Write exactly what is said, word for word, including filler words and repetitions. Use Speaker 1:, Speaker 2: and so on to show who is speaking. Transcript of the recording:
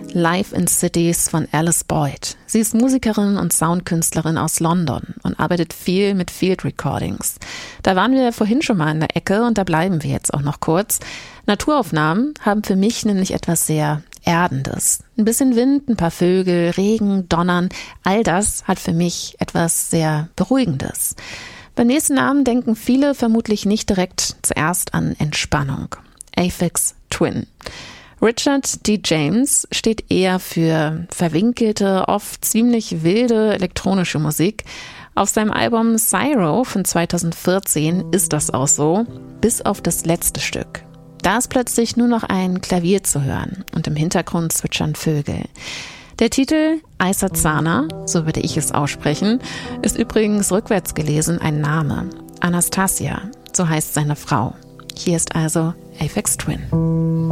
Speaker 1: Live in Cities von Alice Boyd. Sie ist Musikerin und Soundkünstlerin aus London und arbeitet viel mit Field Recordings. Da waren wir vorhin schon mal in der Ecke und da bleiben wir jetzt auch noch kurz. Naturaufnahmen haben für mich nämlich etwas sehr Erdendes. Ein bisschen Wind, ein paar Vögel, Regen, Donnern, all das hat für mich etwas sehr Beruhigendes. Beim nächsten Namen denken viele vermutlich nicht direkt zuerst an Entspannung. Aphex Twin. Richard D. James steht eher für verwinkelte, oft ziemlich wilde elektronische Musik. Auf seinem Album Syro von zweitausendvierzehn ist das auch so, bis auf das letzte Stück. Da ist plötzlich nur noch ein Klavier zu hören und im Hintergrund zwitschern Vögel. Der Titel Aisazana, so würde ich es aussprechen, ist übrigens rückwärts gelesen ein Name. Anastasia, so heißt seine Frau. Hier ist also Aphex Twin.